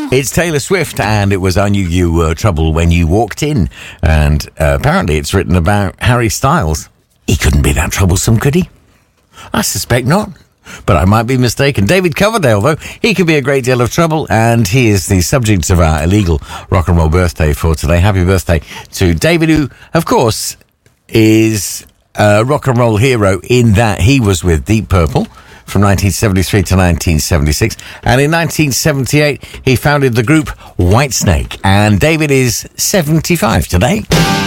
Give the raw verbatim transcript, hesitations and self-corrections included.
It's Taylor Swift, and it was I Knew You Were Trouble When You Walked In. And uh, apparently it's written about Harry Styles. He couldn't be that troublesome, could he? I suspect not, but I might be mistaken. David Coverdale, though, he could be a great deal of trouble, and he is the subject of our illegal rock and roll birthday for today. Happy birthday to David, who, of course, is a rock and roll hero in that he was with Deep Purple from nineteen seventy-three to nineteen seventy-six, and in nineteen seventy-eight he founded the group Whitesnake, and David is seventy-five today.